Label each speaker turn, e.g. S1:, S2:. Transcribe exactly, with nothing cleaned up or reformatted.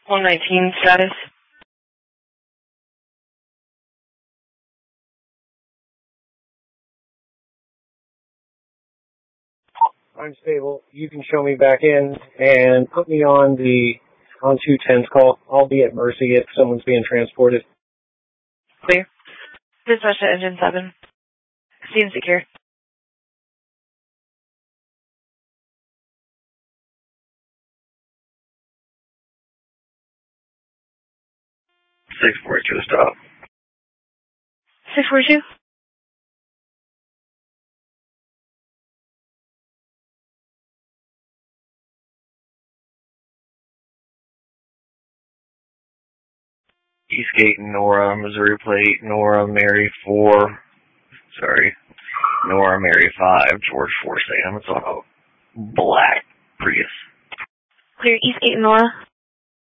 S1: one nineteen status.
S2: I'm stable. You can show me back in and put me on the on two ten's call. I'll be at Mercy if someone's being transported.
S1: Clear. Dispatch to engine seven. Scene secure.
S3: six forty-two stop.
S1: six forty-two.
S3: Eastgate, Nora, Missouri plate, Nora, Mary four, sorry, Nora, Mary five, George four, Sam. It's on a black Prius.
S1: Clear Eastgate, Nora.